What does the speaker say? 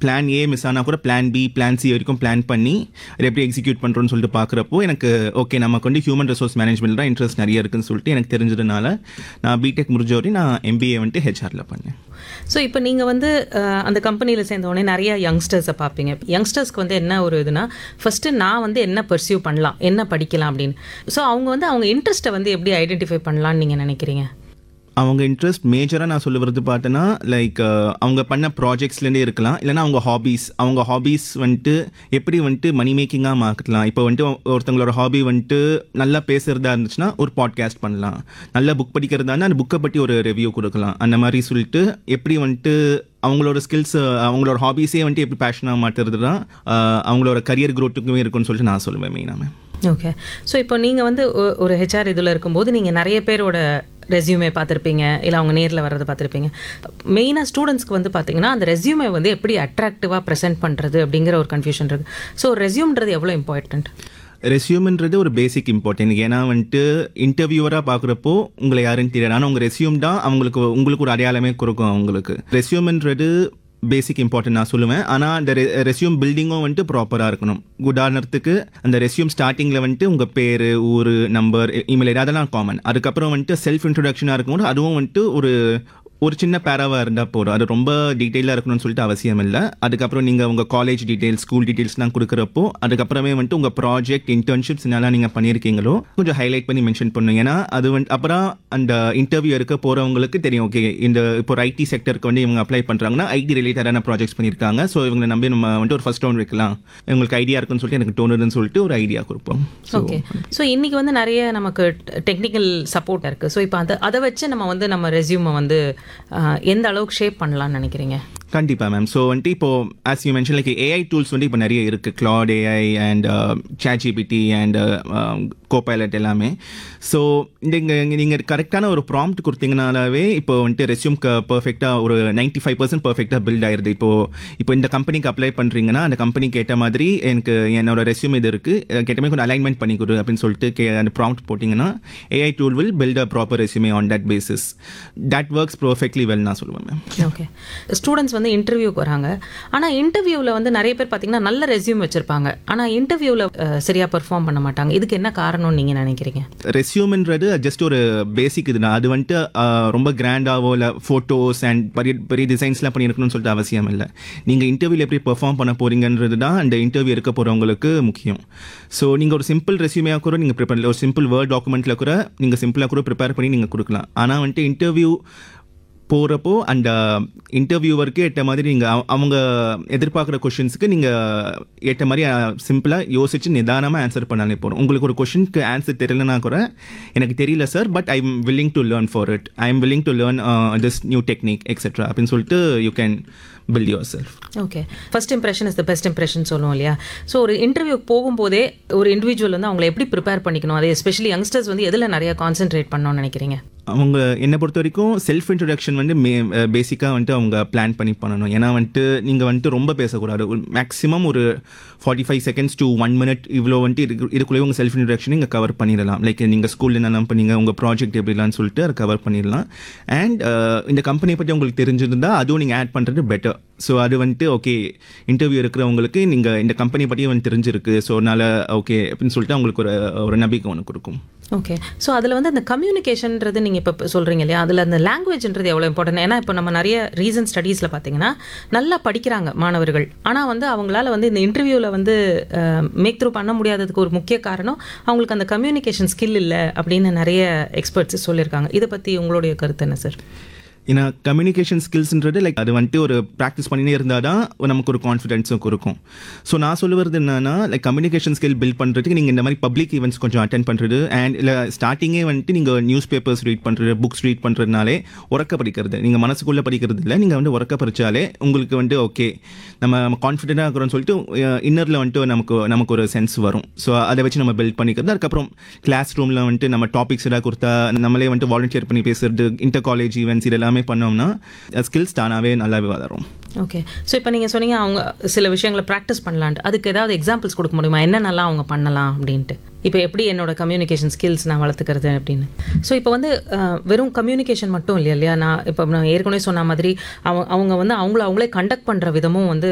Plan A miss ஆனால் கூட plan B plan C வரைக்கும் பிளான் பண்ணி அதை எப்படி எக்ஸிக்யூட் பண்ணுறோன்னு சொல்லிட்டு பார்க்குறப்போ எனக்கு ஓகே நமக்கு வந்து ஹியூமன் ரிசோர்ஸ் மேனேஜ்மெண்ட் தான் இன்ட்ரெஸ்ட் நிறைய இருக்குன்னு சொல்லிட்டு எனக்கு தெரிஞ்சதுனால நான் பிடெக் முடிஞ்ச வரையும் நான் எம்பிஏ வந்துட்டு ஹெச்ஆரில் பண்ணேன். ஸோ இப்போ நீங்கள் வந்து அந்த கம்பெனியில் சேர்ந்தோடனே நிறைய யங்ஸ்டர்ஸை பார்ப்பீங்க. யங்ஸ்டர்ஸ்க்கு வந்து என்ன ஒரு இதுனா ஃபஸ்ட்டு நான் வந்து என்ன பர்சியூ பண்ணலாம், என்ன படிக்கலாம் அப்படின்னு. ஸோ அவங்க வந்து அவங்க இன்ட்ரெஸ்ட்டை வந்து எப்படி ஐடென்டிஃபை பண்ணலான்னு நீங்கள் நினைக்கிறீங்க? அவங்க இன்ட்ரெஸ்ட் மேஜராக நான் சொல்ல வரது பார்த்தேன்னா லைக் அவங்க பண்ண ப்ராஜெக்ட்ஸ்லேருந்தே இருக்கலாம், இல்லைனா அவங்க ஹாபீஸ் வந்துட்டு எப்படி வந்துட்டு மணி மேக்கிங்காக மாற்றலாம். இப்போ வந்துட்டு ஒருத்தவங்களோட ஹாபி வந்துட்டு நல்லா பேசுகிறதா இருந்துச்சுன்னா ஒரு பாட்காஸ்ட் பண்ணலாம், நல்லா புக் படிக்கிறதா இருந்தால் அந்த புக்கை பற்றி ஒரு ரிவ்யூ கொடுக்கலாம். அந்த மாதிரி சொல்லிட்டு எப்படி வந்துட்டு அவங்களோட ஸ்கில்ஸ் அவங்களோட ஹாபீஸே வந்துட்டு எப்படி பேஷனாக மாற்றுறது தான் அவங்களோட கரியர் க்ரோத்துக்குமே இருக்குன்னு சொல்லிட்டு நான் சொல்லுவேன் மெயினாக. ஓகே. ஸோ இப்போ நீங்கள் வந்து ஒரு ஹெச்ஆர் இதில் இருக்கும்போது நீங்கள் நிறைய பேரோட ரெஸ்யூமே பார்த்துருப்பீங்க, இல்லை அவங்க நேரில் வர்றது பார்த்துருப்பீங்க. மெயினாக ஸ்டூடெண்ட்ஸ்க்கு வந்து பார்த்தீங்கன்னா அந்த ரெஸ்யூமே வந்து எப்படி அட்ராக்டிவாக ப்ரெசென்ட் பண்ணுறது அப்படிங்கிற ஒரு கன்ஃபியூஷன் இருக்குது. ஸோ ரெஸ்யூம்ன்றது எவ்வளோ இம்பார்ட்டன்ட்? ரெஸ்யூம்ன்றது ஒரு பேசிக் இம்பார்ட்டன்ட். ஏன்னா வந்துட்டு இன்டர்வியூவராக பார்க்குறப்போ உங்களை யாருன்னு தெரியாது, ஆனால் உங்கள் ரெஸ்யூம் தான் உங்களுக்கு ஒரு அடையாளமே கொடுக்கும். அவங்களுக்கு ரெஸ்யூம்ன்றது பேசிக் இம்பார்ட்டன்ட் நான் சொல்லுவேன். ஆனால் அந்த ரெஸ்யூம் பில்டிங்கும் வந்துட்டு ப்ராப்பராக இருக்கணும். உதாரணத்துக்கு அந்த ரெஸ்யூம் ஸ்டார்டிங்கில் வந்துட்டு உங்கள் பேர், ஊர், நம்பர், இமெயில் அதெல்லாம் காமன். அதுக்கப்புறம் வந்துட்டு செல்ஃப் இன்ட்ரொடக்ஷனாக இருக்கும்போது அதுவும் வந்துட்டு ஒரு சின்ன பேராவாக இருந்தால் போதும். அது ரொம்ப டீட்டெயிலாக இருக்கணும்னு சொல்லிட்டு அவசியம் இல்லை. அதுக்கப்புறம் நீங்கள் உங்கள் காலேஜ் டீட்டெயில்ஸ், ஸ்கூல் டீட்டெயில்ஸ்லாம் கொடுக்குறப்போ அதுக்கப்புறமே வந்துட்டு உங்கள் ப்ராஜெக்ட், இன்டர்ன்ஷிப்ஸ் என்னெல்லாம் நீங்கள் பண்ணியிருக்கீங்களோ கொஞ்சம் ஹைலைட் பண்ணி மென்ஷன் பண்ணுங்க. ஏன்னா அது அப்புறம் அந்த இன்டர்வியூ இருக்க போகிறவங்களுக்கு தெரியும், ஓகே இந்த இப்போ ஐடி செக்டருக்கு வந்து இவங்க அப்ளை பண்ணுறாங்கன்னா ஐடி ரிலேட்டடான ப்ராஜெக்ட்ஸ் பண்ணியிருக்காங்க, ஸோ இவங்களை நம்பி நம்ம வந்துட்டு ஒரு ஃபர்ஸ்ட் ரவுண்ட் வைக்கலாம், இவங்களுக்கு ஐடியா இருக்குன்னு சொல்லிட்டு எனக்கு தோணுதுன்னு சொல்லிட்டு ஒரு ஐடியா கொடுப்போம். ஓகே. ஸோ இன்றைக்கி வந்து நிறைய நமக்கு டெக்னிக்கல் சப்போர்ட் இருக்குது. ஸோ இப்போ அதை வச்சு நம்ம ரெஸ்யூமை வந்து எந்த அளவுக்கு ஷேப் பண்ணலாம்னு நினைக்கிறீங்க? கண்டிப்பாக மேம். ஸோ வந்துட்டு இப்போ as you mention like AI tools வந்து இப்போ நிறைய இருக்குது, Claude AI and ChatGPT and copilot எல்லாமே. ஸோ நீங்கள் கரெக்டான ஒரு ப்ராம்ப்ட் கொடுத்தீங்கனாலே இப்போ வந்துட்டு ரெஸ்யூம்க்கு பர்ஃபெக்டாக ஒரு 95% பர்ஃபெக்டாக பில்ட் ஆயிடுது. இப்போ இந்த கம்பெனிக்கு அப்ளை பண்ணுறீங்கன்னா அந்த கம்பெனிக்கு ஏற்ற மாதிரி எனக்கு என்னோட ரெஸ்யூம் இது இருக்குது, கேட்ட மாதிரி கொஞ்சம் அலைன்மெண்ட் பண்ணி கொடு அப்படின்னு சொல்லிட்டு அந்த ப்ராம்ப்ட் போட்டிங்கன்னா AI tool will build a proper resume on that basis. That works perfectly well நான் சொல்லுவேன் மேம். ஓகே. ஸ்டூடெண்ட்ஸ் வந்து இன்டர்வியூக்கு வராங்க, ஆனால் இன்டர்வியூவில் வந்து நிறைய பேர் பார்த்தீங்கன்னா நல்ல ரெஸ்யூம் வச்சுருப்பாங்க, ஆனால் இன்டர்வியூவில் சரியாக பெர்ஃபார்ம் பண்ண மாட்டாங்க. இதுக்கு என்ன காரணம்னு நீங்கள் நினைக்கிறீங்க? ரெஸ்யூம்ன்றது ஜஸ்ட் ஒரு பேசிக் இதுதான். அது வந்துட்டு ரொம்ப கிராண்டாவோ இல்லை ஃபோட்டோஸ் அண்ட் பெரிய டிசைன்ஸ்லாம் பண்ணியிருக்கணும்னு சொல்லிட்டு அவசியம் இல்லை. நீங்கள் இன்டர்வியூவில் எப்படி பெர்ஃபார்ம் பண்ண போகிறீங்கன்றது தான் அந்த இன்டர்வியூ இருக்க போகிறவங்களுக்கு முக்கியம். ஸோ நீங்கள் ஒரு சிம்பிள் ரெஸ்யூமையாக கூட நீங்கள் ப்ரிப்பேர் இல்லை, ஒரு சிம்பிள் வேர்ட் டாக்குமெண்ட்டில் கூட நீங்கள் சிம்பிளாக கூட ப்ரிப்பேர் பண்ணி நீங்கள் கொடுக்கலாம். ஆனால் வந்துட்டு இன்டர்வியூ போகிறப்போ அந்த இன்டர்வியூவருக்கு ஏற்ற மாதிரி நீங்கள் அவங்க எதிர்பார்க்குற கொஷின்ஸுக்கு நீங்கள் ஏற்ற மாதிரி சிம்பிளாக யோசிச்சு நிதானமாக ஆன்சர் பண்ணாலே போகிறோம். உங்களுக்கு ஒரு கொஷினுக்கு ஆன்சர் தெரியலனா கூட எனக்கு தெரியல sir, but I am willing to learn for it, I am willing to learn this new technique etcetera அப்படின்னு சொல்லிட்டு you can build yourself. Okay. First impression is the best impression சொல்லுவோம் இல்லையா? ஸோ ஒரு இன்டர்வியூக்கு போகும்போதே ஒரு இண்டிவிஜுவல் வந்து அவங்களை எப்படி ப்ரிப்பேர் பண்ணிக்கணும், அது எஸ்பெஷலி யங்ஸ்டர்ஸ் வந்து எதில் நிறைய கான்சென்ட்ரேட் பண்ணணும்னு நினைக்கிறீங்க? அவங்க என்னை பொறுத்த வரைக்கும் செல்ஃப் இன்ட்ரடக்ஷன் வந்து பேசிக்காக வந்துட்டு அவங்க பிளான் பண்ணி பண்ணணும். ஏன்னா வந்துட்டு நீங்கள் வந்துட்டு ரொம்ப பேசக்கூடாது. மேக்ஸிமம் ஒரு 45 செகண்ட்ஸ் to 1 minute இவ்வளோ வந்துட்டு இதுக்குள்ளேயே உங்கள் செல்ஃப் இன்ட்ரடக்ஷன் நீங்கள் கவர் பண்ணிடலாம். லைக் நீங்கள் ஸ்கூலில் என்னெல்லாம் பண்ணீங்க, உங்கள் ப்ராஜெக்ட் எப்படிலான்னு சொல்லிட்டு அதை கவர் பண்ணிடலாம். அண்ட் இந்த கம்பெனியை பற்றி உங்களுக்கு தெரிஞ்சிருந்தால் அதுவும் நீங்கள் ஆட் பண்ணுறது பெட்டர். ஸோ அது வந்துட்டு ஓகே இன்டர்வியூ இருக்கிறவங்களுக்கு நீங்கள் இந்த கம்பெனி பற்றியும் வந்து தெரிஞ்சிருக்கு, ஸோ அதனால் ஓகே அப்படின்னு சொல்லிட்டு அவங்களுக்கு ஒரு நம்பிக்கை ஒன்று கொடுக்கும். ஓகே. ஸோ அதில் வந்து அந்த கம்யூனிகேஷன்றது நீங்கள் இப்போ சொல்கிறீங்க இல்லையா, அதில் அந்த லாங்குவேஜ்ன்றது எவ்வளோ இம்பார்ட்டன்ட்? ஏன்னா இப்போ நம்ம நிறைய ரீசன்ட் ஸ்டடீஸில் பார்த்தீங்கன்னா நல்லா படிக்கிறாங்க மாணவர்கள், ஆனால் வந்து அவங்களால வந்து இந்த இன்டர்வியூவில் வந்து மேக் த்ரூ பண்ண முடியாததுக்கு ஒரு முக்கிய காரணம் அவங்களுக்கு அந்த கம்யூனிகேஷன் ஸ்கில் இல்லை அப்படின்னு நிறைய எக்ஸ்பர்ட்ஸ் சொல்லியிருக்காங்க. இதை பற்றி உங்களுடைய கருத்து என்ன சார்? ஏன்னா கம்யூனிகேஷன் ஸ்கில்ஸ்ன்றது லைக் அது வந்துட்டு ஒரு ப்ராக்டிஸ் பண்ணினே இருந்தால் தான் நமக்கு ஒரு கான்ஃபிடென்ஸும் இருக்கும். ஸோ நான் சொல்லுவது என்னன்னா லைக் கம்யூனிகேஷன் ஸ்கில் பில்ட் பண்ணுறதுக்கு நீங்கள் இந்த மாதிரி பப்ளிக் ஈவெண்ட்ஸ் கொஞ்சம் அட்டென்ட் பண்ணுறது அண்ட் இல்லை ஸ்டார்டிங்கே வந்துட்டு நீங்கள் நியூஸ் பேப்பர்ஸ் ரீட் பண்ணுறது, புக்ஸ் ரீட் பண்ணுறதுனாலே உறக்க படிக்கிறது, நீங்கள் மனசுக்குள்ளே படிக்கிறது இல்லை, நீங்கள் வந்து உறக்க படித்தாலே உங்களுக்கு வந்து ஓகே நம்ம கான்ஃபிடென்ட்டாக இருக்கிறோன்னு சொல்லிட்டு இன்னரில் வந்துட்டு நமக்கு ஒரு சென்ஸ் வரும். ஸோ அதை வச்சு நம்ம பில்ட் பண்ணிக்கிறது. அதுக்கப்புறம் கிளாஸ் ரூமில் வந்துட்டு நம்ம டாபிக்ஸ் எதாவது கொடுத்தா நம்மளே வந்துட்டு வாலண்டியர் பண்ணி பேசுறது, இன்டர் காலேஜ் ஈவெண்ட்ஸ் இதெல்லாம் பண்ணோம்னா ஸ்கில்ஸ் தானாகவே நல்லாவே வளரும். ஓகே. ஸோ இப்போ நீங்கள் சொன்னீங்க அவங்க சில விஷயங்களை ப்ராக்டிஸ் பண்ணலான்ட்டு, அதுக்கு ஏதாவது எக்ஸாம்பிள்ஸ் கொடுக்க முடியுமா, என்னென்னலாம் அவங்க பண்ணலாம் அப்படின்ட்டு? இப்போ எப்படி என்னோட கம்யூனிகேஷன் ஸ்கில்ஸ் நான் வளர்த்துக்கிறது அப்படின்னு. ஸோ இப்போ வந்து வெறும் கம்யூனிகேஷன் மட்டும் இல்லையா, நான் ஏற்கனவே சொன்ன மாதிரி அவங்க வந்து அவங்களே கண்டக்ட் பண்ணுற விதமும் வந்து